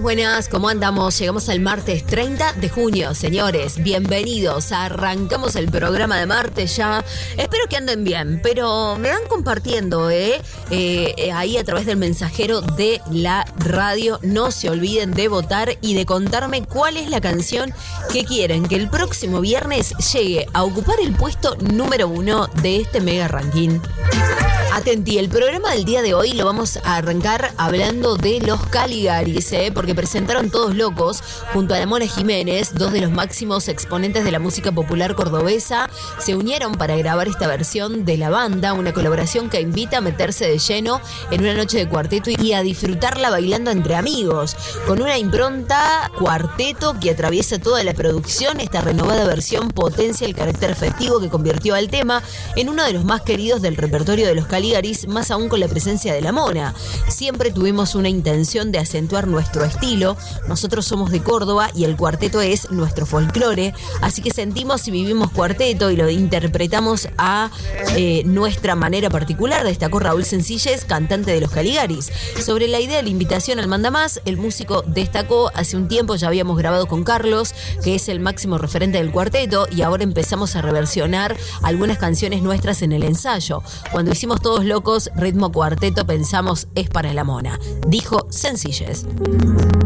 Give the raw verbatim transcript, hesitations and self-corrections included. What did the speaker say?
buenas, ¿cómo andamos? Llegamos al martes treinta de junio, señores, bienvenidos, arrancamos el programa de martes ya, espero que anden bien, pero me van compartiendo, ¿eh? Eh, ahí a través del mensajero de la radio, no se olviden de votar y de contarme cuál es la canción que quieren que el próximo viernes llegue a ocupar el puesto número uno de este mega ranking. Atenti, el programa del día de hoy lo vamos a arrancar hablando de los Caligaris, ¿eh? Porque presentaron Todos Locos junto a la Mona Jiménez, dos de los máximos exponentes de la música popular cordobesa. Se unieron para grabar esta versión de la banda, una colaboración que invita a meterse de lleno en una noche de cuarteto y a disfrutarla bailando entre amigos. Con una impronta cuarteto que atraviesa toda la producción, esta renovada versión potencia el carácter festivo que convirtió al tema en uno de los más queridos del repertorio de los Caligaris, más aún con la presencia de la Mona. Siempre tuvimos una intención de acentuar nuestro estilo. Nosotros somos de Córdoba y el cuarteto es nuestro folclore, así que sentimos y vivimos cuarteto y lo interpretamos a eh, nuestra manera particular, destacó Raúl Sencilles, cantante de los Caligaris. Sobre la idea de la invitación al Mandamás, el músico destacó: hace un tiempo ya habíamos grabado con Carlos, que es el máximo referente del cuarteto, y ahora empezamos a reversionar algunas canciones nuestras en el ensayo. Cuando hicimos Todos Locos, ritmo cuarteto, pensamos es para la Mona, dijo Sencilles.